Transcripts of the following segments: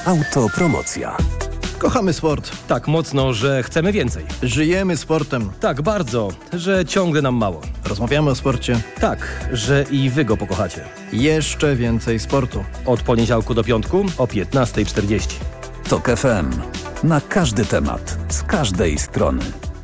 Autopromocja. Kochamy sport. Tak mocno, że chcemy więcej. Żyjemy sportem. Tak bardzo, że ciągle nam mało. Rozmawiamy o sporcie. Tak, że i wy go pokochacie. Jeszcze więcej sportu. Od poniedziałku do piątku o 15:40. TOK FM. Na każdy temat, z każdej strony.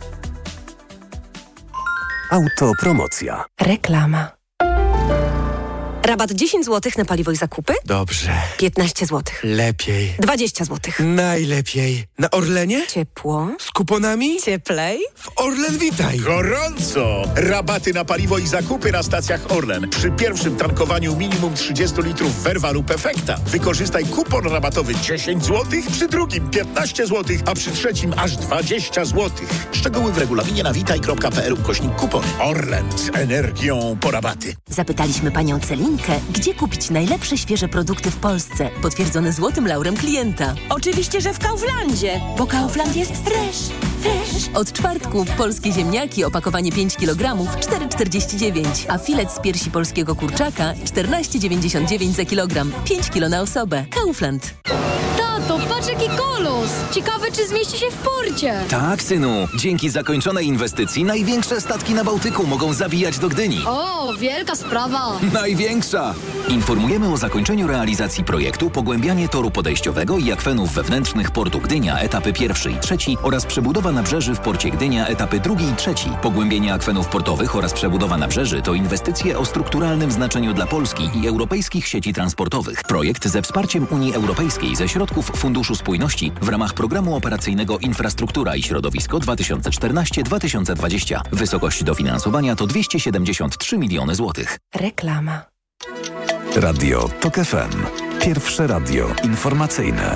Autopromocja. Reklama. Rabat 10 zł na paliwo i zakupy? Dobrze. 15 zł. Lepiej. 20 zł. Najlepiej. Na Orlenie? Ciepło. Z kuponami? Cieplej. W Orlen Witaj. Gorąco! Rabaty na paliwo i zakupy na stacjach Orlen. Przy pierwszym tankowaniu minimum 30 litrów Verva lub Efekta. Wykorzystaj kupon rabatowy 10 zł, przy drugim 15 zł, a przy trzecim aż 20 zł. Szczegóły w regulaminie na witaj.pl/kupon. Orlen z energią po rabaty. Zapytaliśmy panią Celinkę, gdzie kupić najlepsze świeże produkty w Polsce, potwierdzone złotym laurem klienta. Oczywiście, że w Kauflandzie, bo Kaufland jest fresh. Od czwartku polskie ziemniaki, opakowanie 5 kg, 4,49, a filet z piersi polskiego kurczaka 14,99 za kilogram, 5 kg na osobę. Kaufland. Tato, patrz jaki kolos! Ciekawe, czy zmieści się w porcie. Tak, synu. Dzięki zakończonej inwestycji największe statki na Bałtyku mogą zawijać do Gdyni. O, wielka sprawa. Największa! Informujemy o zakończeniu realizacji projektu Pogłębianie toru podejściowego i akwenów wewnętrznych portu Gdynia, etapy 1 i 3 oraz przebudowa nabrzeży w porcie Gdynia, etapy 2 i 3. Pogłębienie akwenów portowych oraz przebudowa nabrzeży to inwestycje o strukturalnym znaczeniu dla Polski i europejskich sieci transportowych. Projekt ze wsparciem Unii Europejskiej ze środków Funduszu Spójności w ramach Programu Operacyjnego Infrastruktura i Środowisko 2014-2020. Wysokość dofinansowania to 273 miliony złotych. Reklama. Radio TOK FM. Pierwsze radio informacyjne.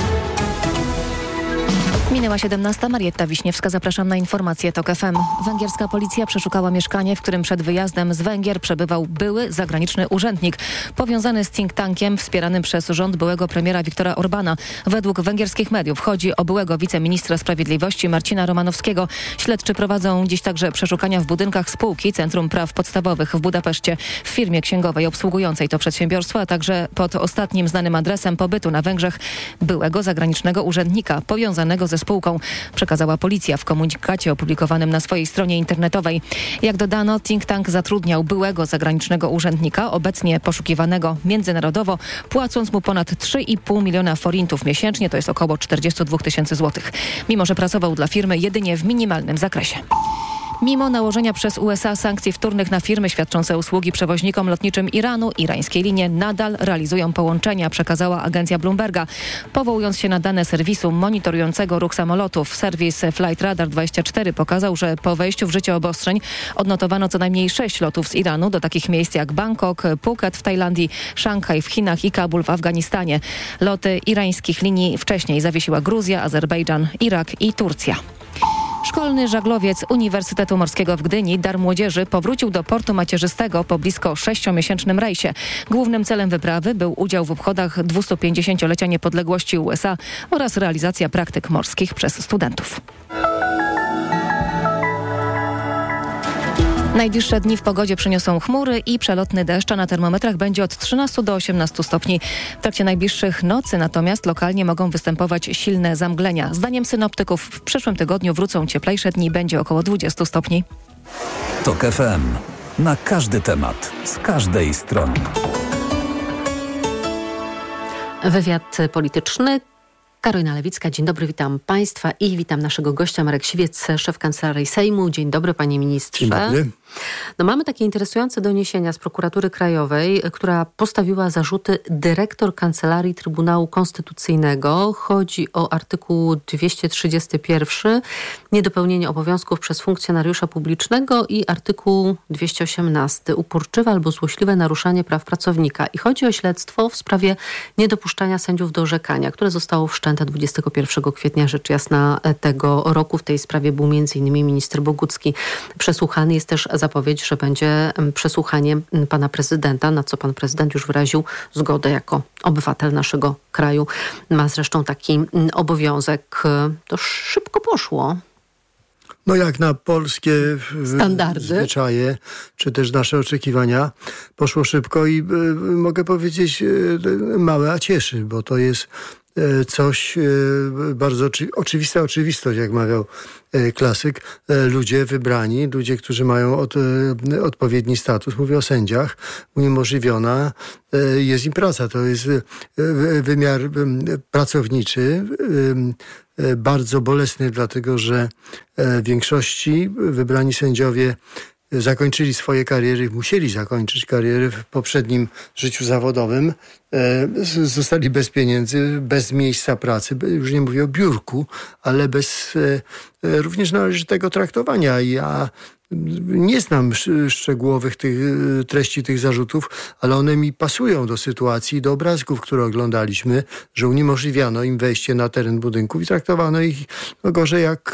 Minęła 17. Marietta Wiśniewska. Zapraszam na informacje TOK FM. Węgierska policja przeszukała mieszkanie, w którym przed wyjazdem z Węgier przebywał były zagraniczny urzędnik powiązany z think tankiem wspieranym przez rząd byłego premiera Viktora Orbana. Według węgierskich mediów chodzi o byłego wiceministra sprawiedliwości Marcina Romanowskiego. Śledczy prowadzą dziś także przeszukania w budynkach spółki Centrum Praw Podstawowych w Budapeszcie, w firmie księgowej obsługującej to przedsiębiorstwo, a także pod ostatnim znanym adresem pobytu na Węgrzech byłego zagranicznego urzędnika powiązanego ze spółką, przekazała policja w komunikacie opublikowanym na swojej stronie internetowej. Jak dodano, think tank zatrudniał byłego zagranicznego urzędnika, obecnie poszukiwanego międzynarodowo, płacąc mu ponad 3,5 miliona forintów miesięcznie, to jest około 42 tysięcy złotych. Mimo że pracował dla firmy jedynie w minimalnym zakresie. Mimo nałożenia przez USA sankcji wtórnych na firmy świadczące usługi przewoźnikom lotniczym Iranu, irańskie linie nadal realizują połączenia, przekazała agencja Bloomberga. Powołując się na dane serwisu monitorującego ruch samolotów, serwis Flight Radar 24 pokazał, że po wejściu w życie obostrzeń odnotowano co najmniej 6 lotów z Iranu do takich miejsc jak Bangkok, Phuket w Tajlandii, Szanghaj w Chinach i Kabul w Afganistanie. Loty irańskich linii wcześniej zawiesiła Gruzja, Azerbejdżan, Irak i Turcja. Szkolny żaglowiec Uniwersytetu Morskiego w Gdyni, Dar Młodzieży, powrócił do portu macierzystego po blisko 6-miesięcznym rejsie. Głównym celem wyprawy był udział w obchodach 250-lecia niepodległości USA oraz realizacja praktyk morskich przez studentów. Najbliższe dni w pogodzie przyniosą chmury i przelotny deszcz, a na termometrach będzie od 13 do 18 stopni. W trakcie najbliższych nocy natomiast lokalnie mogą występować silne zamglenia. Zdaniem synoptyków w przyszłym tygodniu wrócą cieplejsze dni, będzie około 20 stopni. TOK FM. Na każdy temat, z każdej strony. Wywiad polityczny. Karolina Lewicka, dzień dobry, witam Państwa i witam naszego gościa Marek Siwiec, szef Kancelarii Sejmu. Dzień dobry, panie ministrze. Dzień dobry. No, mamy takie interesujące doniesienia z Prokuratury Krajowej, która postawiła zarzuty dyrektor Kancelarii Trybunału Konstytucyjnego. Chodzi o artykuł 231, niedopełnienie obowiązków przez funkcjonariusza publicznego, i artykuł 218, uporczywe albo złośliwe naruszanie praw pracownika. I chodzi o śledztwo w sprawie niedopuszczania sędziów do orzekania, które zostało wszczęte 21 kwietnia, rzecz jasna, tego roku. W tej sprawie był m.in. minister Bogucki przesłuchany. Jest też zapowiedź, że będzie przesłuchanie pana prezydenta, na co pan prezydent już wyraził zgodę jako obywatel naszego kraju. Ma zresztą taki obowiązek. To szybko poszło. No jak na polskie standardy, zwyczaje, czy też nasze oczekiwania, poszło szybko i mogę powiedzieć małe, a cieszy, bo to jest coś bardzo oczywista oczywistość, jak mawiał klasyk. Ludzie wybrani, ludzie, którzy mają odpowiedni status, mówię o sędziach, uniemożliwiona jest im praca. To jest wymiar pracowniczy, bardzo bolesny, dlatego że w większości wybrani sędziowie zakończyli swoje kariery, musieli zakończyć kariery w poprzednim życiu zawodowym, zostali bez pieniędzy, bez miejsca pracy, już nie mówię o biurku, ale bez również należytego traktowania. Ja nie znam szczegółowych treści tych zarzutów, ale one mi pasują do sytuacji, do obrazków, które oglądaliśmy, że uniemożliwiano im wejście na teren budynków i traktowano ich gorzej jak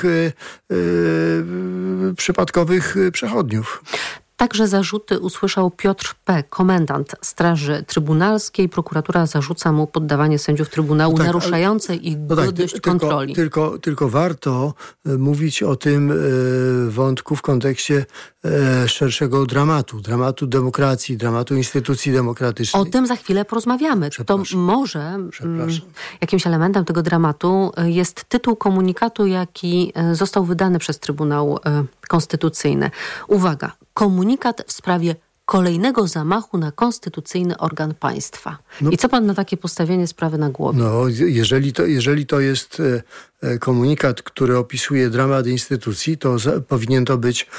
przypadkowych przechodniów. Także zarzuty usłyszał Piotr P., komendant Straży Trybunalskiej. Prokuratura zarzuca mu poddawanie sędziów Trybunału naruszające ich godność kontroli. Tylko warto mówić o tym wątku w kontekście szerszego dramatu demokracji, dramatu instytucji demokratycznej. O tym za chwilę porozmawiamy. To może jakimś elementem tego dramatu jest tytuł komunikatu, jaki został wydany przez Trybunał Konstytucyjny. Uwaga, komunikat w sprawie kolejnego zamachu na konstytucyjny organ państwa. I co pan na takie postawienie sprawy na głowie? No, jeżeli to jest komunikat, który opisuje dramat instytucji, to powinien to być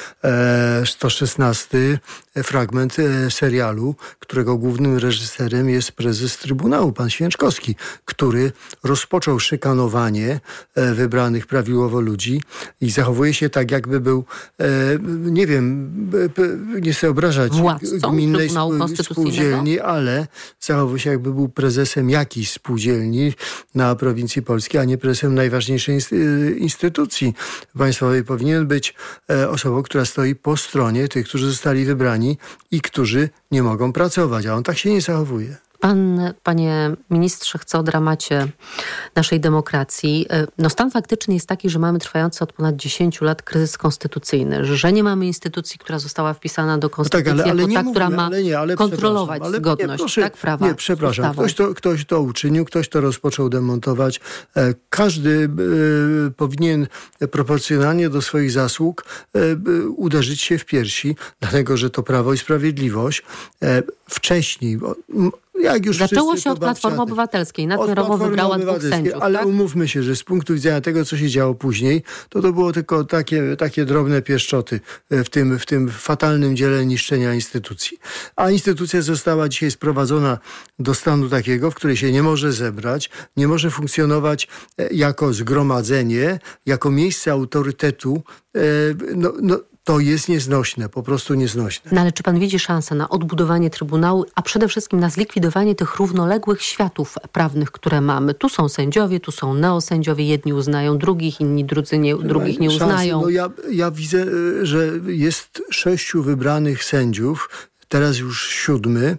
116 fragment serialu, którego głównym reżyserem jest prezes Trybunału, pan Święczkowski, który rozpoczął szykanowanie wybranych prawidłowo ludzi i zachowuje się tak, jakby był, nie wiem, nie chcę obrażać gminnej spółdzielni, ale zachowuje się, jakby był prezesem jakiejś spółdzielni na prowincji polskiej, a nie prezesem najważniejszej instytucji państwowej. Powinien być osobą, która stoi po stronie tych, którzy zostali wybrani i którzy nie mogą pracować, a on tak się nie zachowuje. Pan, panie ministrze, chce o dramacie naszej demokracji. No, stan faktyczny jest taki, że mamy trwający od ponad 10 lat kryzys konstytucyjny, że nie mamy instytucji, która została wpisana do konstytucji, która ma kontrolować zgodność prawa. Nie, przepraszam. Ktoś to uczynił, ktoś to rozpoczął demontować. Każdy powinien proporcjonalnie do swoich zasług uderzyć się w piersi, dlatego że to Prawo i Sprawiedliwość wcześniej... Jak już zaczęło się od Platformy Obywatelskiej. Nadmiarowo wybrała 2 sędziów. Ale umówmy się, że z punktu widzenia tego, co się działo później, to było tylko takie drobne pieszczoty w tym fatalnym dziele niszczenia instytucji. A instytucja została dzisiaj sprowadzona do stanu takiego, w którym się nie może zebrać, nie może funkcjonować jako zgromadzenie, jako miejsce autorytetu. To jest nieznośne, po prostu nieznośne. No ale czy pan widzi szansę na odbudowanie Trybunału, a przede wszystkim na zlikwidowanie tych równoległych światów prawnych, które mamy? Tu są sędziowie, tu są neosędziowie, jedni uznają drugich, inni drugich nie uznają. No ja widzę, że jest 6 wybranych sędziów, teraz już 7,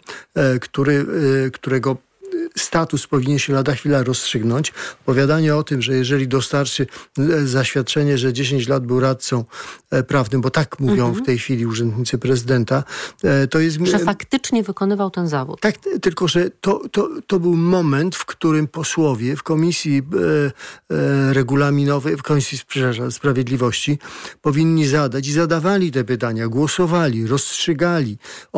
którego status powinien się lada chwila rozstrzygnąć. Opowiadanie o tym, że jeżeli dostarczy zaświadczenie, że 10 lat był radcą prawnym, bo tak mówią w tej chwili urzędnicy prezydenta, to jest... Że faktycznie wykonywał ten zawód. Tak, tylko że to był moment, w którym posłowie w Komisji Regulaminowej, w Komisji Sprawiedliwości powinni zadać i zadawali te pytania, głosowali, rozstrzygali.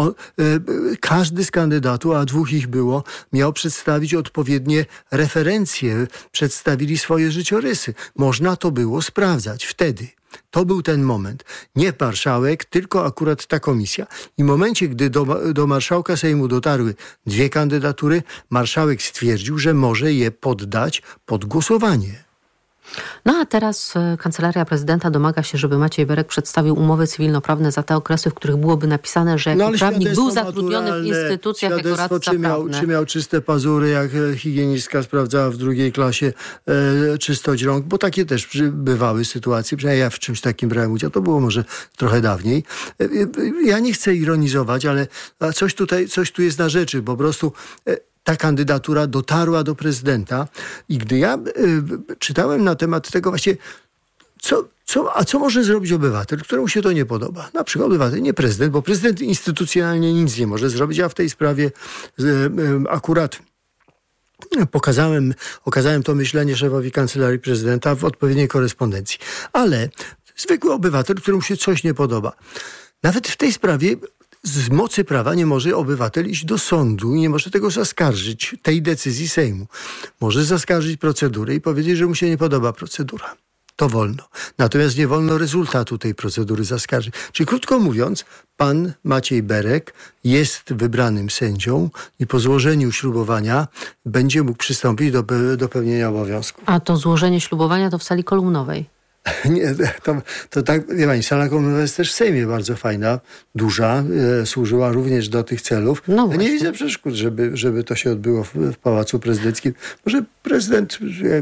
Każdy z kandydatów, a 2 ich było, miał przedstawić odpowiednie referencje, przedstawili swoje życiorysy. Można to było sprawdzać wtedy. To był ten moment. Nie marszałek, tylko akurat ta komisja. I w momencie, gdy do marszałka Sejmu dotarły 2 kandydatury, marszałek stwierdził, że może je poddać pod głosowanie. No a teraz Kancelaria Prezydenta domaga się, żeby Maciej Berek przedstawił umowy cywilnoprawne za te okresy, w których byłoby napisane, że jako prawnik był zatrudniony w instytucjach jako radca prawny. Czy miał czyste pazury, jak higienistka sprawdzała w 2 klasie czystość rąk, bo takie też bywały sytuacje, przynajmniej ja w czymś takim brałem udział, to było może trochę dawniej. Ja nie chcę ironizować, ale coś tu jest na rzeczy, po prostu... Ta kandydatura dotarła do prezydenta i gdy ja czytałem na temat tego właśnie, co może zrobić obywatel, któremu się to nie podoba? Na przykład obywatel, nie prezydent, bo prezydent instytucjonalnie nic nie może zrobić, a w tej sprawie akurat okazałem to myślenie szefowi Kancelarii Prezydenta w odpowiedniej korespondencji. Ale zwykły obywatel, któremu się coś nie podoba, nawet w tej sprawie z mocy prawa nie może obywatel iść do sądu i nie może tego zaskarżyć, tej decyzji Sejmu. Może zaskarżyć procedurę i powiedzieć, że mu się nie podoba procedura. To wolno. Natomiast nie wolno rezultatu tej procedury zaskarżyć. Czyli krótko mówiąc, pan Maciej Berek jest wybranym sędzią i po złożeniu ślubowania będzie mógł przystąpić do pełnienia obowiązku. A to złożenie ślubowania to w sali kolumnowej. Nie, to tak, wie pani, sala kolumnowa jest też w Sejmie bardzo fajna, duża, służyła również do tych celów. No nie widzę przeszkód, żeby to się odbyło w Pałacu Prezydenckim. Może prezydent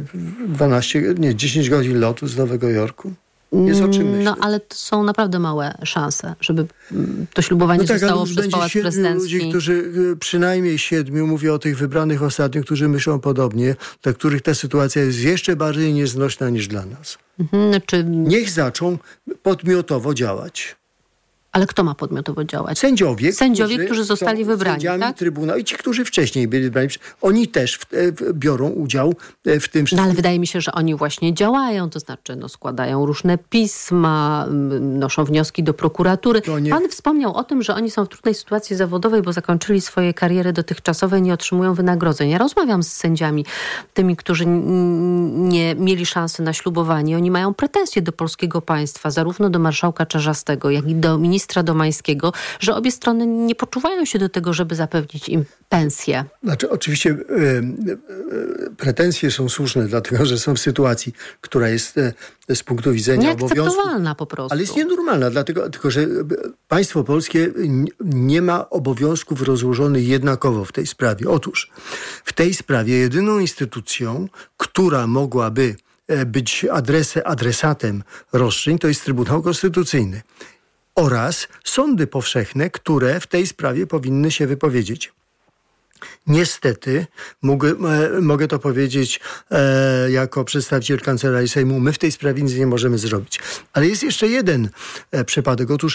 10 godzin lotu z Nowego Jorku. Jest o czym myśleć. No ale to są naprawdę małe szanse, żeby to ślubowanie zostało przez Pałac Prezydencki. Ludzi, którzy, przynajmniej 7, mówię o tych wybranych ostatnio, którzy myślą podobnie, dla których ta sytuacja jest jeszcze bardziej nieznośna niż dla nas. Niech zaczą podmiotowo działać. Ale kto ma podmiotowo działać? Sędziowie, którzy zostali wybrani, tak? Trybunału i ci, którzy wcześniej byli wybrani, oni też biorą udział w tym wszystkim. No ale wydaje mi się, że oni właśnie działają, to znaczy składają różne pisma, noszą wnioski do prokuratury. Pan wspomniał o tym, że oni są w trudnej sytuacji zawodowej, bo zakończyli swoje kariery dotychczasowe i nie otrzymują wynagrodzeń. Ja rozmawiam z sędziami, tymi, którzy nie mieli szansy na ślubowanie. Oni mają pretensje do polskiego państwa, zarówno do marszałka Czarzastego, jak i do ministra Domańskiego, że obie strony nie poczuwają się do tego, żeby zapewnić im pensję. Znaczy oczywiście pretensje są słuszne, dlatego że są w sytuacji, która jest z punktu widzenia obowiązku nieakceptowalna po prostu. Ale jest nienormalna, tylko że państwo polskie nie ma obowiązków rozłożonych jednakowo w tej sprawie. Otóż w tej sprawie jedyną instytucją, która mogłaby być adresatem roszczeń, to jest Trybunał Konstytucyjny. Oraz sądy powszechne, które w tej sprawie powinny się wypowiedzieć. Niestety, mogę to powiedzieć jako przedstawiciel Kancelarii Sejmu, my w tej sprawie nic nie możemy zrobić. Ale jest jeszcze jeden przypadek. Otóż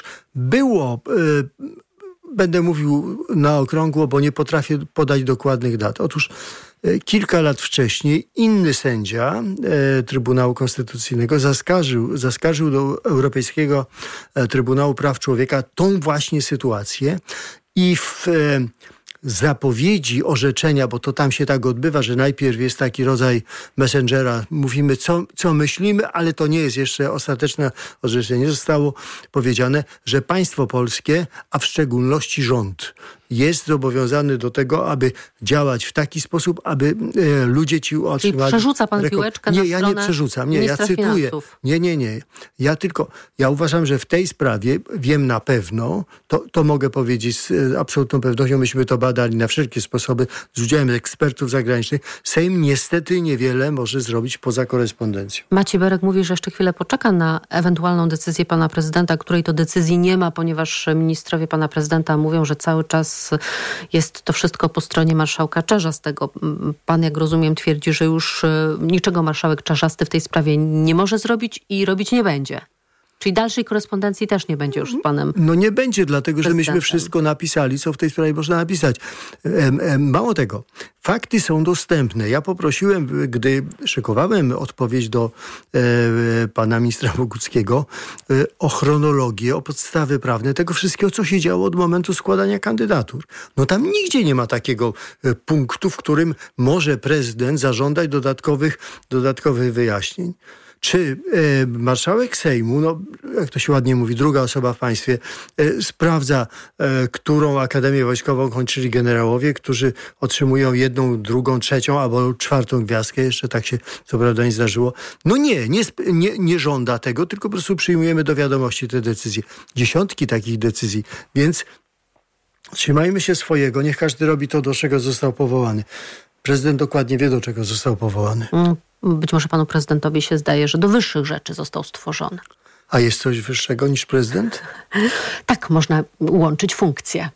będę mówił na okrągło, bo nie potrafię podać dokładnych dat. Otóż kilka lat wcześniej inny sędzia Trybunału Konstytucyjnego zaskarżył do Europejskiego Trybunału Praw Człowieka tą właśnie sytuację i w zapowiedzi orzeczenia, bo to tam się tak odbywa, że najpierw jest taki rodzaj messengera, mówimy co myślimy, ale to nie jest jeszcze ostateczne orzeczenie. Zostało powiedziane, że państwo polskie, a w szczególności rząd, jest zobowiązany do tego, aby działać w taki sposób, aby ludzie ci otrzymali... Czyli przerzuca pan piłeczkę na stronę ja nie przerzucam. Nie, ja cytuję. Finansów. Nie. Ja uważam, że w tej sprawie wiem na pewno, to mogę powiedzieć z absolutną pewnością, myśmy to badali na wszelkie sposoby z udziałem ekspertów zagranicznych. Sejm niestety niewiele może zrobić poza korespondencją. Maciej Berek mówi, że jeszcze chwilę poczeka na ewentualną decyzję pana prezydenta, której to decyzji nie ma, ponieważ ministrowie pana prezydenta mówią, że cały czas jest to wszystko po stronie marszałka Czarzastego. Pan, jak rozumiem, twierdzi, że już niczego marszałek Czarzasty w tej sprawie nie może zrobić i robić nie będzie. Czyli dalszej korespondencji też nie będzie już z panem No nie będzie, dlatego że myśmy wszystko napisali, co w tej sprawie można napisać. Mało tego, fakty są dostępne. Ja poprosiłem, gdy szykowałem odpowiedź do pana ministra Boguckiego, o chronologię, o podstawy prawne tego wszystkiego, co się działo od momentu składania kandydatur. No tam nigdzie nie ma takiego punktu, w którym może prezydent zażądać dodatkowych wyjaśnień. Czy marszałek Sejmu, no jak to się ładnie mówi, druga osoba w państwie, sprawdza, którą Akademię Wojskową kończyli generałowie, którzy otrzymują 1., 2., 3. albo 4. gwiazdkę, jeszcze tak się co prawda nie zdarzyło. No nie żąda tego, tylko po prostu przyjmujemy do wiadomości te decyzje. Dziesiątki takich decyzji, więc trzymajmy się swojego, niech każdy robi to, do czego został powołany. Prezydent dokładnie wie, do czego został powołany. Być może panu prezydentowi się zdaje, że do wyższych rzeczy został stworzony. A jest coś wyższego niż prezydent? Tak, można łączyć funkcje.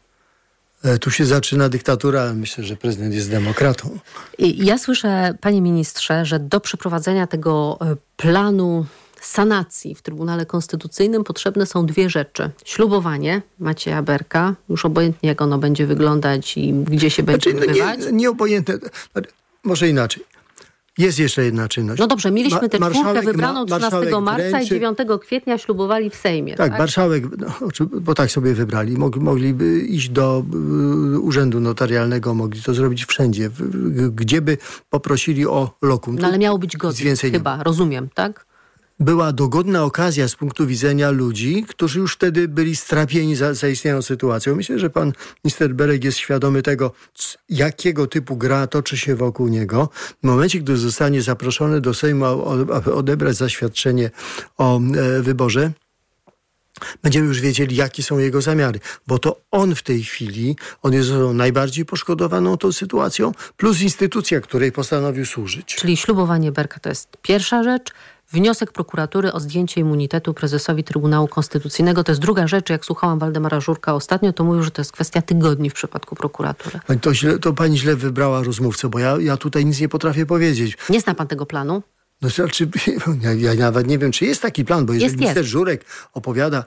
Tu się zaczyna dyktatura, ale myślę, że prezydent jest demokratą. Ja słyszę, panie ministrze, że do przeprowadzenia tego planu sanacji w Trybunale Konstytucyjnym potrzebne są 2 rzeczy. Ślubowanie Macieja Berka, już obojętnie jak ono będzie wyglądać i gdzie się będzie odbywać. Nie obojętne. może inaczej. Jest jeszcze jedna czynność. No dobrze, mieliśmy tę czwórkę wybraną 13 marca i 9 kwietnia ślubowali w Sejmie. Tak, marszałek, bo tak sobie wybrali. Mogliby iść do urzędu notarialnego, mogli to zrobić wszędzie, gdzie by poprosili o lokum. No ale miało być godnie, chyba, rozumiem, tak? Była dogodna okazja z punktu widzenia ludzi, którzy już wtedy byli strapieni zaistniałą sytuacją. Myślę, że pan minister Berek jest świadomy tego, jakiego typu gra toczy się wokół niego. W momencie, gdy zostanie zaproszony do Sejmu, aby odebrać zaświadczenie o wyborze, będziemy już wiedzieli, jakie są jego zamiary. Bo to on w tej chwili, on jest najbardziej poszkodowaną tą sytuacją, plus instytucja, której postanowił służyć. Czyli ślubowanie Berka to jest pierwsza rzecz. Wniosek prokuratury o zdjęcie immunitetu prezesowi Trybunału Konstytucyjnego to jest druga rzecz. Jak słuchałam Waldemara Żurka ostatnio, to mówił, że to jest kwestia tygodni w przypadku prokuratury. To pani źle wybrała rozmówcę, bo ja tutaj nic nie potrafię powiedzieć. Nie zna pan tego planu? No, znaczy, ja nawet nie wiem, czy jest taki plan, bo jeżeli minister Żurek opowiada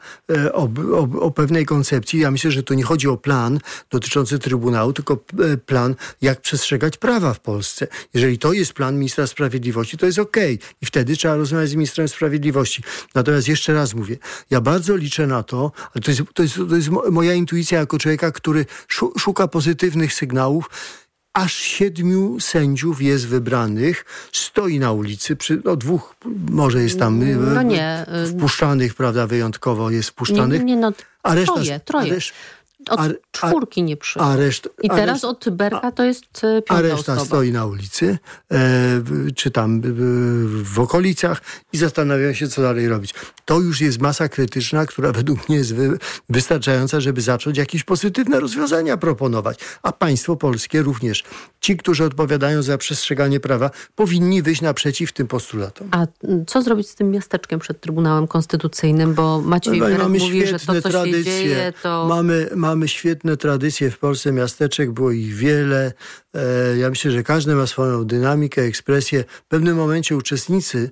o pewnej koncepcji, ja myślę, że to nie chodzi o plan dotyczący Trybunału, tylko plan, jak przestrzegać prawa w Polsce. Jeżeli to jest plan ministra sprawiedliwości, to jest okej. I wtedy trzeba rozmawiać z ministrem sprawiedliwości. Natomiast jeszcze raz mówię, ja bardzo liczę na to, ale to jest moja intuicja jako człowieka, który szuka pozytywnych sygnałów. Aż 7 sędziów jest wybranych, stoi na ulicy, dwóch może jest tam wpuszczanych, prawda, wyjątkowo jest wpuszczanych. A reszta, troje. Od czwórki nie przyszło. I teraz od Berka to jest 5. A reszta osoba. stoi na ulicy, czy tam w okolicach i zastanawiają się, co dalej robić. To już jest masa krytyczna, która według mnie jest wystarczająca, żeby zacząć jakieś pozytywne rozwiązania proponować. A państwo polskie również. Ci, którzy odpowiadają za przestrzeganie prawa, powinni wyjść naprzeciw tym postulatom. A co zrobić z tym miasteczkiem przed Trybunałem Konstytucyjnym? Bo Maciej Berek mówi, że to, co się dzieje, to... Mamy świetne tradycje w Polsce miasteczek, było ich wiele. Ja myślę, że każdy ma swoją dynamikę, ekspresję. W pewnym momencie uczestnicy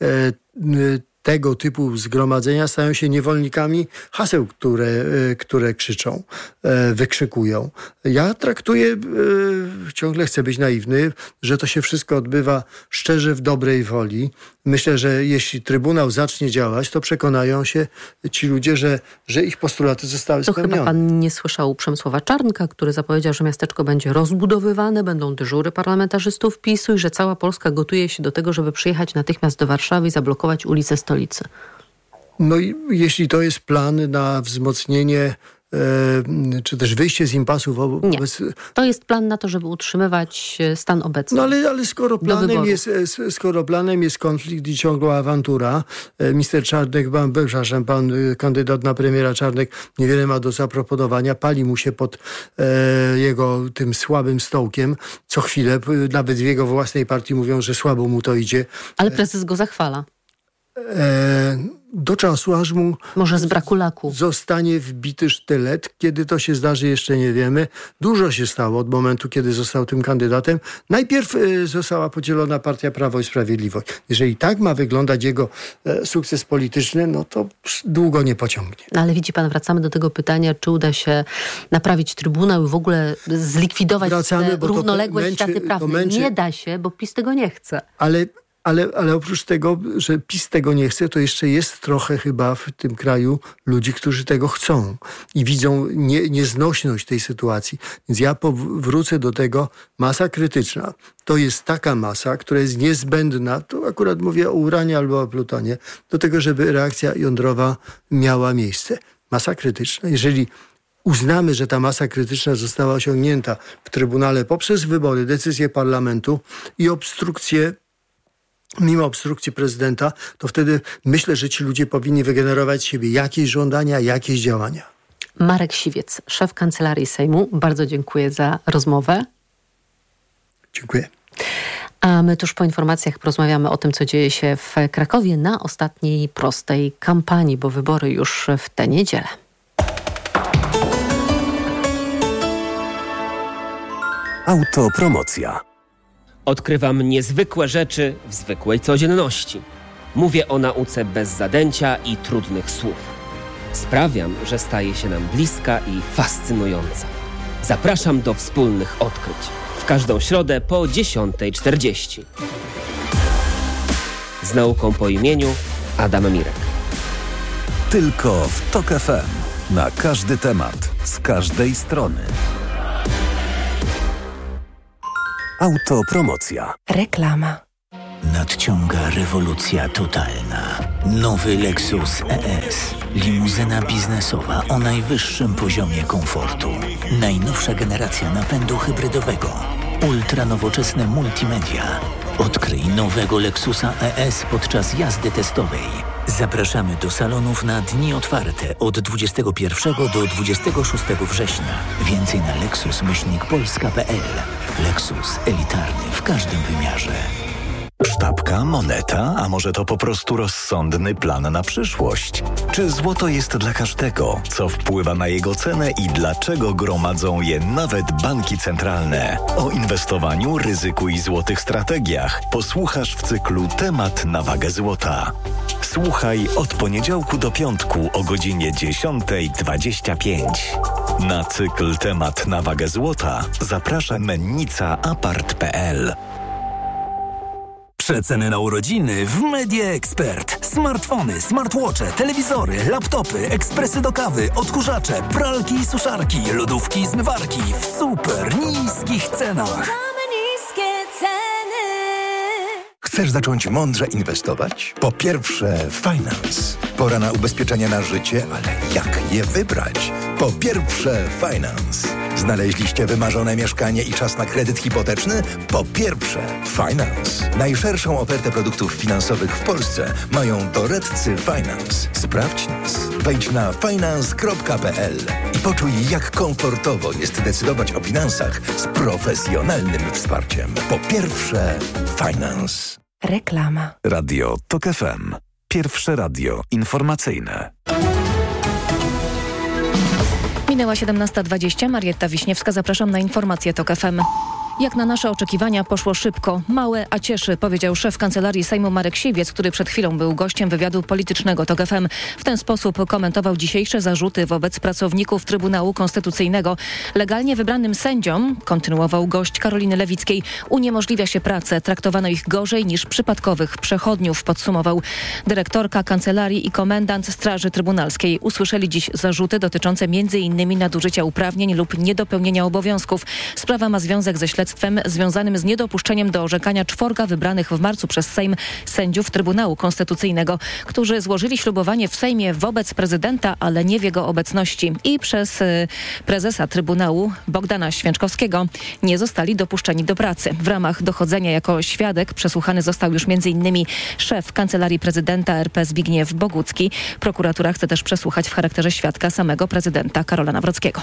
tego typu zgromadzenia stają się niewolnikami haseł, które krzyczą, wykrzykują. Ja traktuję, ciągle chcę być naiwny, że to się wszystko odbywa szczerze w dobrej woli. Myślę, że jeśli Trybunał zacznie działać, to przekonają się ci ludzie, że ich postulaty zostały spełnione. To chyba pan nie słyszał Przemysława Czarnka, który zapowiedział, że miasteczko będzie rozbudowywane, będą dyżury parlamentarzystów PiS-u i że cała Polska gotuje się do tego, żeby przyjechać natychmiast do Warszawy i zablokować ulice stolicy. No i jeśli to jest plan na wzmocnienie czy też wyjście z impasu wobec... Nie. To jest plan na to, żeby utrzymywać stan obecny. No ale skoro planem jest konflikt i ciągła awantura, minister Czarnek, pan kandydat na premiera Czarnek niewiele ma do zaproponowania, pali mu się pod jego tym słabym stołkiem. Co chwilę, nawet w jego własnej partii mówią, że słabo mu to idzie. Ale prezes go zachwala. Do czasu, aż mu może z braku laku zostanie wbity sztylet. Kiedy to się zdarzy, jeszcze nie wiemy. Dużo się stało od momentu, kiedy został tym kandydatem. Najpierw została podzielona partia Prawo i Sprawiedliwość. Jeżeli tak ma wyglądać jego sukces polityczny, no to długo nie pociągnie. No ale widzi pan, wracamy do tego pytania, czy uda się naprawić Trybunał i w ogóle zlikwidować te równoległe światy prawne. Nie da się, bo PiS tego nie chce. Ale oprócz tego, że PiS tego nie chce, to jeszcze jest trochę chyba w tym kraju ludzi, którzy tego chcą i widzą nieznośność tej sytuacji. Więc ja wrócę do tego, masa krytyczna. To jest taka masa, która jest niezbędna, tu akurat mówię o uranie albo o plutonie, do tego, żeby reakcja jądrowa miała miejsce. Masa krytyczna. Jeżeli uznamy, że ta masa krytyczna została osiągnięta w Trybunale poprzez wybory, decyzje parlamentu i mimo obstrukcji prezydenta, to wtedy myślę, że ci ludzie powinni wygenerować z siebie jakieś żądania, jakieś działania. Marek Siwiec, szef Kancelarii Sejmu. Bardzo dziękuję za rozmowę. Dziękuję. A my tuż po informacjach porozmawiamy o tym, co dzieje się w Krakowie na ostatniej prostej kampanii, bo wybory już w tę niedzielę. Autopromocja. Odkrywam niezwykłe rzeczy w zwykłej codzienności. Mówię o nauce bez zadęcia i trudnych słów. Sprawiam, że staje się nam bliska i fascynująca. Zapraszam do wspólnych odkryć. W każdą środę po 10:40. Z nauką po imieniu Adam Mirek. Tylko w TOK FM. Na każdy temat, z każdej strony. Autopromocja. Reklama. Nadciąga rewolucja totalna. Nowy Lexus ES. Limuzyna biznesowa o najwyższym poziomie komfortu. Najnowsza generacja napędu hybrydowego. Ultranowoczesne multimedia. Odkryj nowego Lexusa ES podczas jazdy testowej. Zapraszamy do salonów na dni otwarte od 21 do 26 września. Więcej na lexus-polska.pl. Lexus elitarny w każdym wymiarze. Sztabka, moneta, a może to po prostu rozsądny plan na przyszłość? Czy złoto jest dla każdego? Co wpływa na jego cenę i dlaczego gromadzą je nawet banki centralne? O inwestowaniu, ryzyku i złotych strategiach posłuchasz w cyklu Temat na wagę złota. Słuchaj od poniedziałku do piątku o godzinie 10:25. Na cykl Temat na wagę złota zaprasza mennica.apart.pl. Przeceny na urodziny w Media Expert. Smartfony, smartwatche, telewizory, laptopy, ekspresy do kawy, odkurzacze, pralki i suszarki, lodówki i zmywarki w super niskich cenach. Chcesz zacząć mądrze inwestować? Po pierwsze, Finance. Pora na ubezpieczenia na życie, ale jak je wybrać? Po pierwsze, Finance. Znaleźliście wymarzone mieszkanie i czas na kredyt hipoteczny? Po pierwsze, Finance. Najszerszą ofertę produktów finansowych w Polsce mają doradcy Finance. Sprawdź nas. Wejdź na finance.pl i poczuj, jak komfortowo jest decydować o finansach z profesjonalnym wsparciem. Po pierwsze, Finance. Reklama. Radio TOK FM. Pierwsze radio informacyjne. Minęła 17:20. Marietta Wiśniewska. Zapraszam na informacje TOK FM. Jak na nasze oczekiwania poszło szybko. Małe, a cieszy, powiedział szef Kancelarii Sejmu Marek Siwiec, który przed chwilą był gościem wywiadu politycznego TOK FM. W ten sposób komentował dzisiejsze zarzuty wobec pracowników Trybunału Konstytucyjnego. Legalnie wybranym sędziom, kontynuował gość Karoliny Lewickiej, uniemożliwia się pracę. Traktowano ich gorzej niż przypadkowych przechodniów, podsumował. Dyrektorka Kancelarii i komendant Straży Trybunalskiej usłyszeli dziś zarzuty dotyczące m.in. nadużycia uprawnień lub niedopełnienia obowiązków. Sprawa ma związek ze śledztwem związanym z niedopuszczeniem do orzekania 4 wybranych w marcu przez Sejm sędziów Trybunału Konstytucyjnego, którzy złożyli ślubowanie w Sejmie wobec prezydenta, ale nie w jego obecności, i przez prezesa Trybunału Bogdana Święczkowskiego nie zostali dopuszczeni do pracy. W ramach dochodzenia jako świadek przesłuchany został już m.in. szef Kancelarii Prezydenta RP Zbigniew Bogucki. Prokuratura chce też przesłuchać w charakterze świadka samego prezydenta Karola Nawrockiego.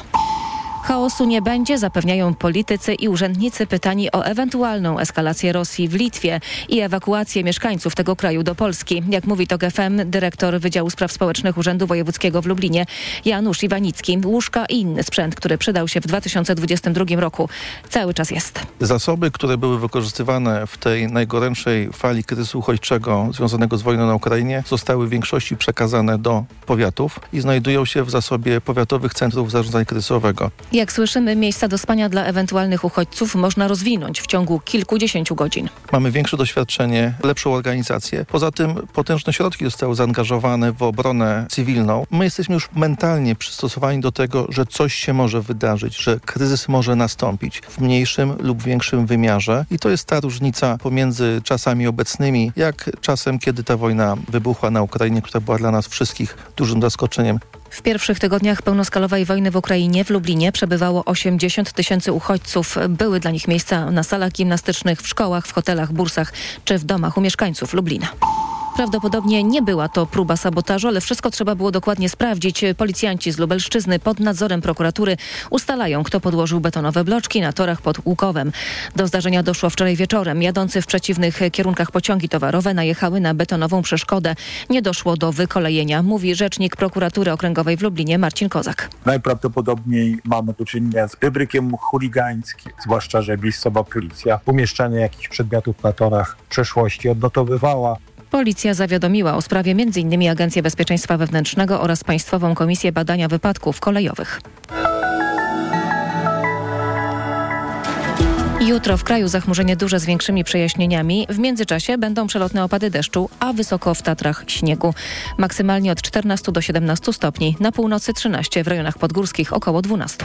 Chaosu nie będzie, zapewniają politycy i urzędnicy pytani o ewentualną eskalację Rosji w Litwie i ewakuację mieszkańców tego kraju do Polski. Jak mówi TOK FM dyrektor Wydziału Spraw Społecznych Urzędu Wojewódzkiego w Lublinie Janusz Iwanicki, łóżka i inny sprzęt, który przydał się w 2022 roku, cały czas jest. Zasoby, które były wykorzystywane w tej najgorętszej fali kryzysu uchodźczego związanego z wojną na Ukrainie, zostały w większości przekazane do powiatów i znajdują się w zasobie powiatowych centrów zarządzania kryzysowego. Jak słyszymy, miejsca do spania dla ewentualnych uchodźców można rozwinąć w ciągu kilkudziesięciu godzin. Mamy większe doświadczenie, lepszą organizację. Poza tym potężne środki zostały zaangażowane w obronę cywilną. My jesteśmy już mentalnie przystosowani do tego, że coś się może wydarzyć, że kryzys może nastąpić w mniejszym lub większym wymiarze. I to jest ta różnica pomiędzy czasami obecnymi, jak czasem, kiedy ta wojna wybuchła na Ukrainie, która była dla nas wszystkich dużym zaskoczeniem. W pierwszych tygodniach pełnoskalowej wojny w Ukrainie w Lublinie przebywało 80 000 uchodźców. Były dla nich miejsca na salach gimnastycznych, w szkołach, w hotelach, bursach czy w domach u mieszkańców Lublina. Prawdopodobnie nie była to próba sabotażu, ale wszystko trzeba było dokładnie sprawdzić. Policjanci z Lubelszczyzny pod nadzorem prokuratury ustalają, kto podłożył betonowe bloczki na torach pod Łukowem. Do zdarzenia doszło wczoraj wieczorem. Jadący w przeciwnych kierunkach pociągi towarowe najechały na betonową przeszkodę. Nie doszło do wykolejenia, mówi rzecznik prokuratury okręgowej w Lublinie Marcin Kozak. Najprawdopodobniej mamy do czynienia z wybrykiem chuligańskim, zwłaszcza że miejscowa policja umieszczanie jakichś przedmiotów na torach w przeszłości odnotowywała. Policja zawiadomiła o sprawie m.in. Agencję Bezpieczeństwa Wewnętrznego oraz Państwową Komisję Badania Wypadków Kolejowych. Jutro w kraju zachmurzenie duże z większymi przejaśnieniami. W międzyczasie będą przelotne opady deszczu, a wysoko w Tatrach śniegu. Maksymalnie od 14 do 17 stopni. Na północy 13, w rejonach podgórskich około 12.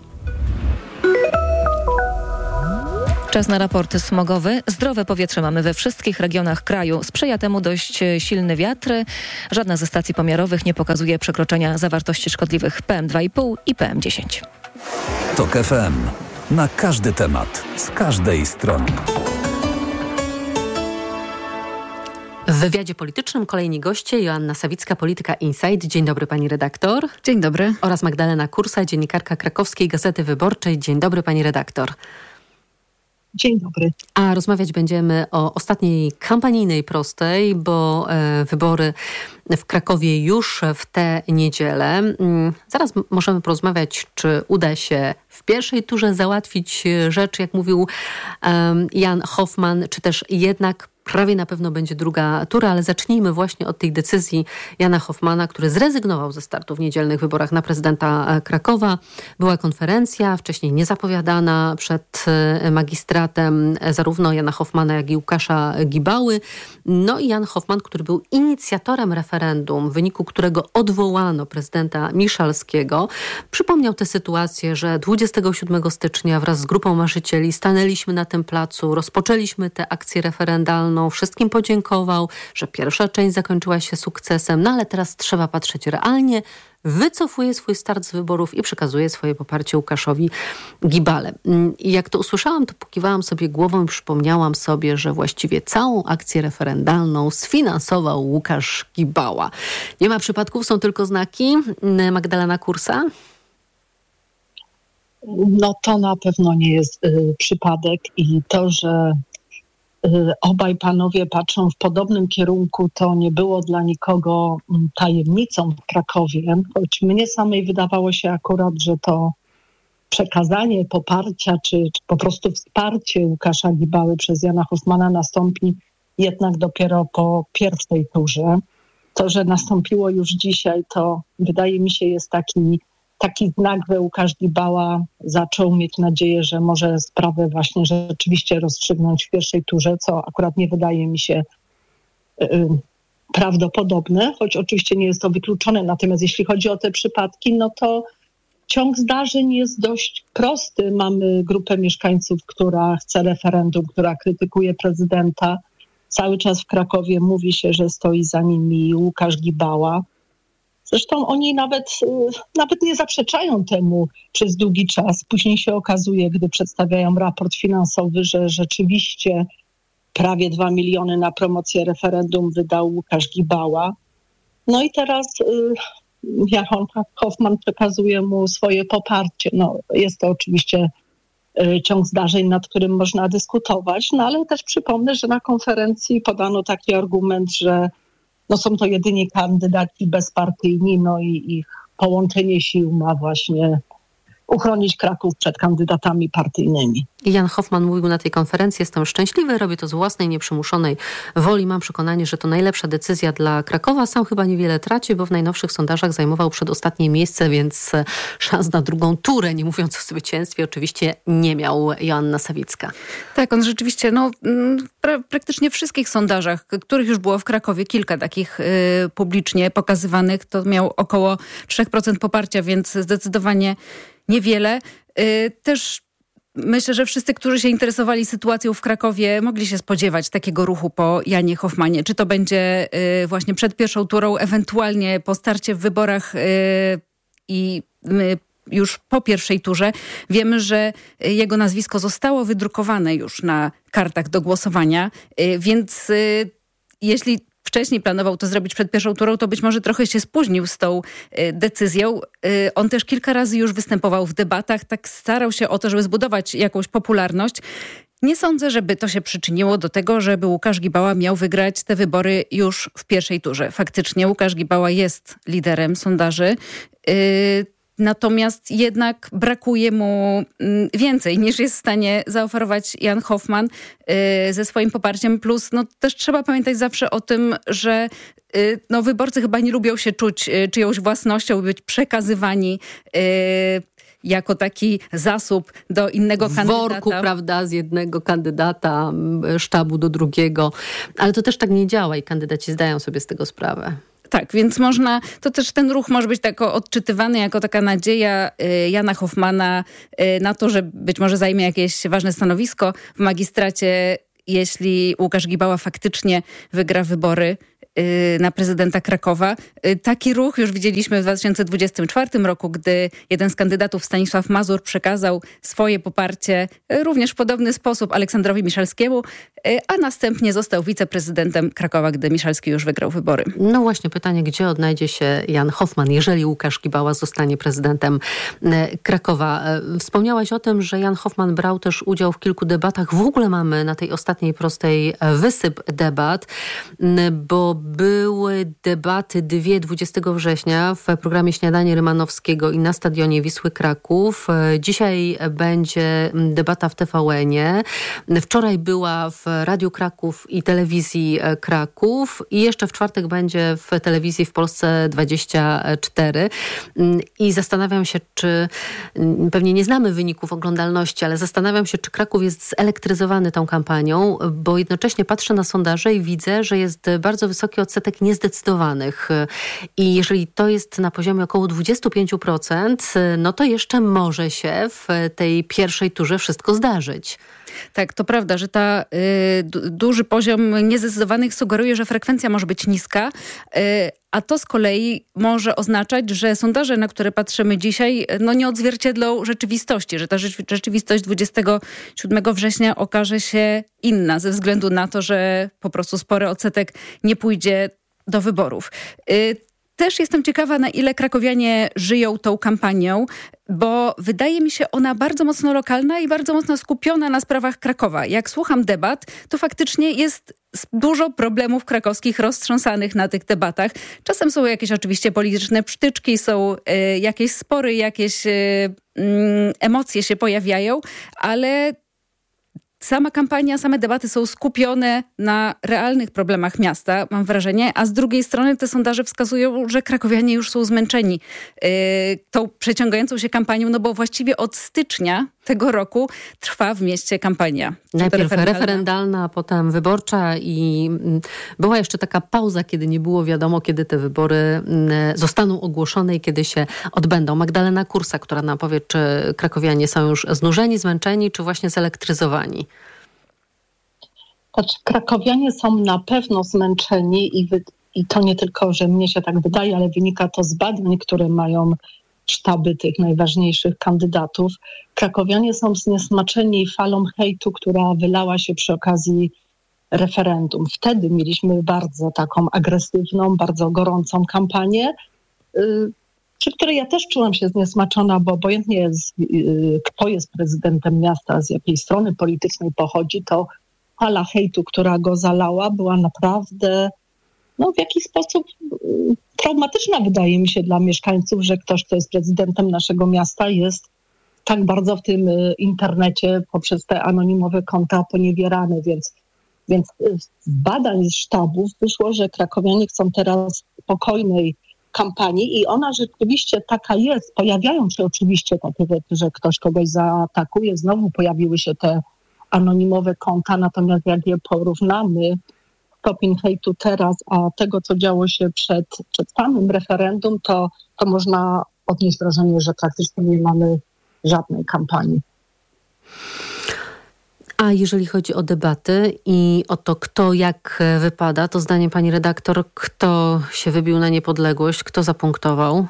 Czas na raport smogowy. Zdrowe powietrze mamy we wszystkich regionach kraju. Sprzyja temu dość silny wiatr. Żadna ze stacji pomiarowych nie pokazuje przekroczenia zawartości szkodliwych PM2,5 i PM10. TOK FM. Na każdy temat, z każdej strony. W wywiadzie politycznym kolejni goście: Joanna Sawicka, Polityka Insight. Dzień dobry pani redaktor. Dzień dobry. Oraz Magdalena Kursa, dziennikarka Krakowskiej Gazety Wyborczej. Dzień dobry pani redaktor. Dzień dobry. A rozmawiać będziemy o ostatniej kampanijnej prostej, bo wybory w Krakowie już w tę niedzielę. Zaraz możemy porozmawiać, czy uda się w pierwszej turze załatwić rzecz, jak mówił Jan Hoffman, czy też jednak prawie na pewno będzie druga tura, ale zacznijmy właśnie od tej decyzji Jana Hoffmana, który zrezygnował ze startu w niedzielnych wyborach na prezydenta Krakowa. Była konferencja, wcześniej niezapowiadana przed magistratem zarówno Jana Hoffmana, jak i Łukasza Gibały. No i Jan Hoffman, który był inicjatorem referendum, w wyniku którego odwołano prezydenta Miszalskiego, przypomniał tę sytuację, że 27 stycznia wraz z grupą marzycieli stanęliśmy na tym placu, rozpoczęliśmy tę akcję referendalną, wszystkim podziękował, że pierwsza część zakończyła się sukcesem, no ale teraz trzeba patrzeć realnie. Wycofuje swój start z wyborów i przekazuje swoje poparcie Łukaszowi Gibale. I jak to usłyszałam, to pokiwałam sobie głową i przypomniałam sobie, że właściwie całą akcję referendalną sfinansował Łukasz Gibała. Nie ma przypadków, są tylko znaki. Magdalena Kursa? No to na pewno nie jest przypadek i to, że obaj panowie patrzą w podobnym kierunku, to nie było dla nikogo tajemnicą w Krakowie, choć mnie samej wydawało się akurat, że to przekazanie poparcia, czy po prostu wsparcie Łukasza Gibały przez Jana Hoffmana nastąpi jednak dopiero po pierwszej turze. To, że nastąpiło już dzisiaj, to wydaje mi się jest taki znak, że Łukasz Gibała zaczął mieć nadzieję, że może sprawę właśnie rzeczywiście rozstrzygnąć w pierwszej turze, co akurat nie wydaje mi się prawdopodobne, choć oczywiście nie jest to wykluczone. Natomiast jeśli chodzi o te przypadki, no to ciąg zdarzeń jest dość prosty. Mamy grupę mieszkańców, która chce referendum, która krytykuje prezydenta. Cały czas w Krakowie mówi się, że stoi za nimi Łukasz Gibała. Zresztą oni nawet nie zaprzeczają temu przez długi czas. Później się okazuje, gdy przedstawiają raport finansowy, że rzeczywiście prawie 2 miliony na promocję referendum wydał Łukasz Gibała. No i teraz Jan Hoffman przekazuje mu swoje poparcie. No, jest to oczywiście ciąg zdarzeń, nad którym można dyskutować, no ale też przypomnę, że na konferencji podano taki argument, że no są to jedynie kandydaci bezpartyjni, no i ich połączenie sił ma właśnie uchronić Kraków przed kandydatami partyjnymi. Jan Hoffman mówił na tej konferencji: jestem szczęśliwy, robię to z własnej, nieprzymuszonej woli. Mam przekonanie, że to najlepsza decyzja dla Krakowa. Sam chyba niewiele traci, bo w najnowszych sondażach zajmował przedostatnie miejsce, więc szans na drugą turę, nie mówiąc o zwycięstwie, oczywiście nie miał. Joanna Sawicka. Tak, on rzeczywiście, praktycznie w wszystkich sondażach, których już było w Krakowie kilka takich publicznie pokazywanych, to miał około 3% poparcia, więc zdecydowanie niewiele. Też myślę, że wszyscy, którzy się interesowali sytuacją w Krakowie, mogli się spodziewać takiego ruchu po Janie Hoffmanie. Czy to będzie właśnie przed pierwszą turą, ewentualnie po starcie w wyborach i już po pierwszej turze. Wiemy, że jego nazwisko zostało wydrukowane już na kartach do głosowania, więc jeśli wcześniej planował to zrobić przed pierwszą turą, to być może trochę się spóźnił z tą decyzją. On też kilka razy już występował w debatach, tak starał się o to, żeby zbudować jakąś popularność. Nie sądzę, żeby to się przyczyniło do tego, żeby Łukasz Gibała miał wygrać te wybory już w pierwszej turze. Faktycznie Łukasz Gibała jest liderem sondaży, natomiast jednak brakuje mu więcej niż jest w stanie zaoferować Jan Hoffman ze swoim poparciem. Plus też trzeba pamiętać zawsze o tym, że wyborcy chyba nie lubią się czuć czyjąś własnością, być przekazywani jako taki zasób do innego kandydata. W worku, prawda, z jednego kandydata sztabu do drugiego. Ale to też tak nie działa i kandydaci zdają sobie z tego sprawę. Tak, więc to też ten ruch może być tak odczytywany jako taka nadzieja Jana Hoffmana na to, że być może zajmie jakieś ważne stanowisko w magistracie, jeśli Łukasz Gibała faktycznie wygra wybory na prezydenta Krakowa. Taki ruch już widzieliśmy w 2024 roku, gdy jeden z kandydatów, Stanisław Mazur, przekazał swoje poparcie również w podobny sposób Aleksandrowi Miszalskiemu, a następnie został wiceprezydentem Krakowa, gdy Miszalski już wygrał wybory. No właśnie pytanie, gdzie odnajdzie się Jan Hoffman, jeżeli Łukasz Gibała zostanie prezydentem Krakowa. Wspomniałaś o tym, że Jan Hoffman brał też udział w kilku debatach. W ogóle mamy na tej ostatniej prostej wysyp debat, bo były debaty 20 września w programie Śniadanie Rymanowskiego i na stadionie Wisły Kraków. Dzisiaj będzie debata w TVN-ie. Wczoraj była w Radiu Kraków i Telewizji Kraków i jeszcze w czwartek będzie w telewizji w Polsce 24. I zastanawiam się, czy pewnie nie znamy wyników oglądalności, ale zastanawiam się, czy Kraków jest zelektryzowany tą kampanią, bo jednocześnie patrzę na sondaże i widzę, że jest bardzo wysoki odsetek niezdecydowanych. I jeżeli to jest na poziomie około 25%, no to jeszcze może się w tej pierwszej turze wszystko zdarzyć. Tak, to prawda, że ta duży poziom niezdecydowanych sugeruje, że frekwencja może być niska, a to z kolei może oznaczać, że sondaże, na które patrzymy dzisiaj, nie odzwierciedlą rzeczywistości, że ta rzeczywistość 27 września okaże się inna ze względu na to, że po prostu spory odsetek nie pójdzie do wyborów. Też jestem ciekawa, na ile krakowianie żyją tą kampanią, bo wydaje mi się ona bardzo mocno lokalna i bardzo mocno skupiona na sprawach Krakowa. Jak słucham debat, to faktycznie jest dużo problemów krakowskich roztrząsanych na tych debatach. Czasem są jakieś oczywiście polityczne psztyczki, są jakieś spory, jakieś emocje się pojawiają, ale sama kampania, same debaty są skupione na realnych problemach miasta, mam wrażenie, a z drugiej strony te sondaże wskazują, że krakowianie już są zmęczeni tą przeciągającą się kampanią, bo właściwie od stycznia tego roku trwa w mieście kampania. Najpierw referendalna, a potem wyborcza i była jeszcze taka pauza, kiedy nie było wiadomo, kiedy te wybory zostaną ogłoszone i kiedy się odbędą. Magdalena Kursa, która nam powie, czy krakowianie są już znużeni, zmęczeni, czy właśnie zelektryzowani? Znaczy, krakowianie są na pewno zmęczeni i to nie tylko, że mnie się tak wydaje, ale wynika to z badań, które mają sztaby tych najważniejszych kandydatów. Krakowianie są zniesmaczeni falą hejtu, która wylała się przy okazji referendum. Wtedy mieliśmy bardzo taką agresywną, bardzo gorącą kampanię, przy której ja też czułam się zniesmaczona, bo obojętnie jest, kto jest prezydentem miasta, z jakiej strony politycznej pochodzi, to fala hejtu, która go zalała, była naprawdę w jakiś sposób traumatyczna, wydaje mi się, dla mieszkańców, że ktoś, kto jest prezydentem naszego miasta, jest tak bardzo w tym internecie poprzez te anonimowe konta poniewierany, więc z badań z sztabów wyszło, że krakowianie chcą teraz spokojnej kampanii i ona rzeczywiście taka jest. Pojawiają się oczywiście takie rzeczy, że ktoś kogoś zaatakuje. Znowu pojawiły się te anonimowe konta, natomiast jak je porównamy, stopień hejtu teraz, a tego, co działo się przed samym referendum, to można odnieść wrażenie, że praktycznie nie mamy żadnej kampanii. A jeżeli chodzi o debaty i o to, kto jak wypada, to zdaniem pani redaktor, kto się wybił na niepodległość, kto zapunktował?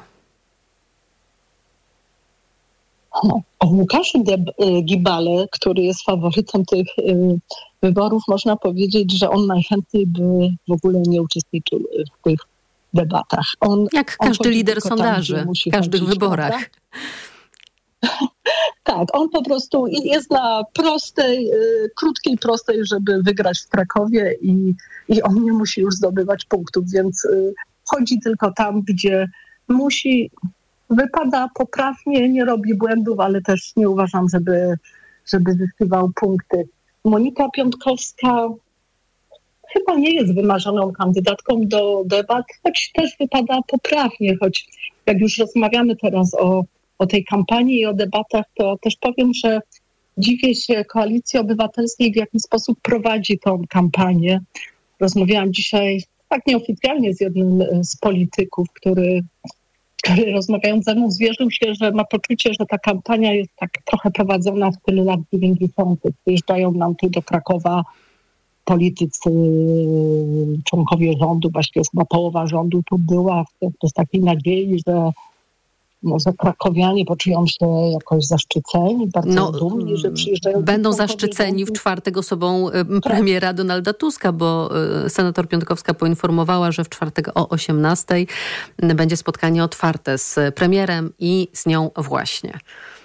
O Łukaszu Gibale, który jest faworytem tych wyborów, można powiedzieć, że on najchętniej by w ogóle nie uczestniczył w tych debatach. Jak każdy lider sondaży w każdych wyborach. Prawda? Tak, on po prostu jest na krótkiej, prostej, żeby wygrać w Krakowie i on nie musi już zdobywać punktów, więc chodzi tylko tam, gdzie musi. Wypada poprawnie, nie robi błędów, ale też nie uważam, żeby zyskiwał punkty. Monika Piątkowska chyba nie jest wymarzoną kandydatką do debat, choć też wypada poprawnie, choć jak już rozmawiamy teraz o o tej kampanii i o debatach, to też powiem, że dziwię się Koalicji Obywatelskiej, w jaki sposób prowadzi tą kampanię. Rozmawiałam dzisiaj tak nieoficjalnie z jednym z polityków, który rozmawiając ze mną zwierzył się, że ma poczucie, że ta kampania jest tak trochę prowadzona w stylu lat 90. Przyjeżdżają nam tu do Krakowa politycy, członkowie rządu, właściwie chyba połowa rządu tu była z takiej nadziei, że może krakowianie poczują się jakoś zaszczyceni, bardzo dumni, że przyjeżdżają. Będą zaszczyceni w czwartek osobą premiera Donalda Tuska, bo senator Piontkowska poinformowała, że w czwartek o 18:00 będzie spotkanie otwarte z premierem i z nią właśnie.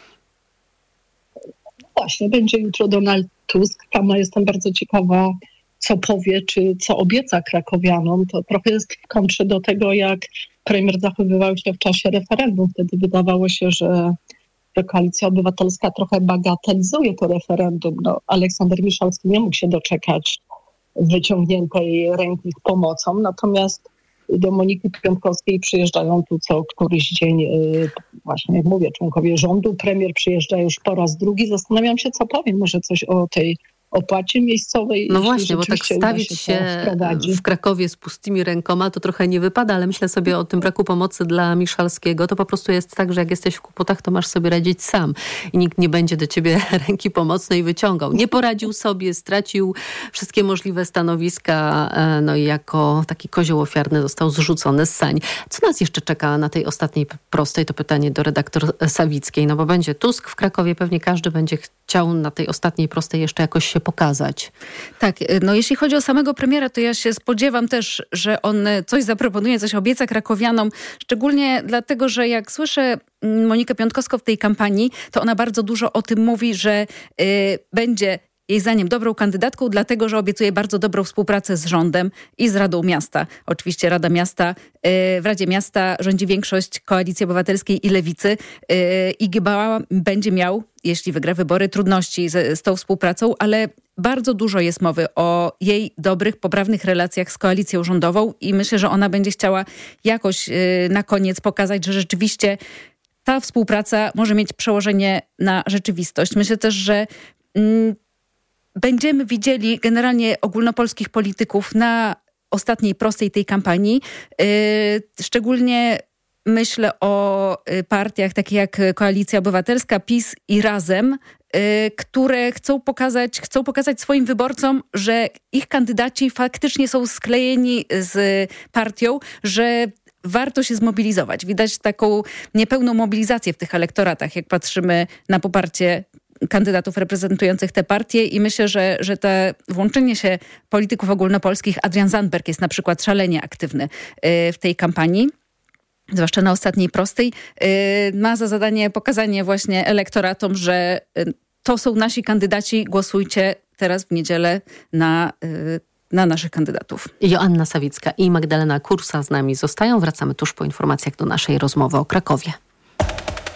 Właśnie, będzie jutro Donald Tusk. Sama jestem bardzo ciekawa, co powie, czy co obieca krakowianom. To trochę jest w kontrze do tego, jak premier zachowywał się w czasie referendum. Wtedy wydawało się, że Koalicja Obywatelska trochę bagatelizuje to referendum. Aleksander Miszalski nie mógł się doczekać wyciągniętej ręki z pomocą. Natomiast do Moniki Piontkowskiej przyjeżdżają tu co któryś dzień, właśnie jak mówię, członkowie rządu. Premier przyjeżdża już po raz drugi. Zastanawiam się, co powiem. Może coś o tej opłacie miejscowej. No właśnie, bo tak stawić się w Krakowie z pustymi rękoma to trochę nie wypada, ale myślę sobie o tym braku pomocy dla Miszalskiego. To po prostu jest tak, że jak jesteś w kłopotach, to masz sobie radzić sam i nikt nie będzie do ciebie ręki pomocnej wyciągał. Nie poradził sobie, stracił wszystkie możliwe stanowiska, no i jako taki kozioł ofiarny został zrzucony z sań. Co nas jeszcze czeka na tej ostatniej prostej? To pytanie do redaktor Sawickiej, no bo będzie Tusk w Krakowie, pewnie każdy będzie chciał na tej ostatniej prostej jeszcze jakoś się pokazać. Tak, no jeśli chodzi o samego premiera, to ja się spodziewam też, że on coś zaproponuje, coś obieca krakowianom, szczególnie dlatego, że jak słyszę Monikę Piontkowską w tej kampanii, to ona bardzo dużo o tym mówi, że będzie jej zdaniem dobrą kandydatką, dlatego, że obiecuje bardzo dobrą współpracę z rządem i z Radą Miasta. Oczywiście Rada Miasta, w Radzie Miasta rządzi większość Koalicji Obywatelskiej i Lewicy i Gibała będzie miał, jeśli wygra wybory, trudności z tą współpracą, ale bardzo dużo jest mowy o jej dobrych, poprawnych relacjach z koalicją rządową i myślę, że ona będzie chciała jakoś na koniec pokazać, że rzeczywiście ta współpraca może mieć przełożenie na rzeczywistość. Myślę też, że będziemy widzieli generalnie ogólnopolskich polityków na ostatniej prostej tej kampanii. Szczególnie myślę o partiach takich jak Koalicja Obywatelska, PiS i Razem, które chcą pokazać swoim wyborcom, że ich kandydaci faktycznie są sklejeni z partią, że warto się zmobilizować. Widać taką niepełną mobilizację w tych elektoratach, jak patrzymy na poparcie kandydatów reprezentujących te partie i myślę, że to włączenie się polityków ogólnopolskich, Adrian Zandberg jest na przykład szalenie aktywny w tej kampanii, zwłaszcza na ostatniej prostej, ma za zadanie pokazanie właśnie elektoratom, że to są nasi kandydaci, głosujcie teraz w niedzielę na naszych kandydatów. Joanna Sawicka i Magdalena Kursa z nami zostają. Wracamy tuż po informacjach do naszej rozmowy o Krakowie.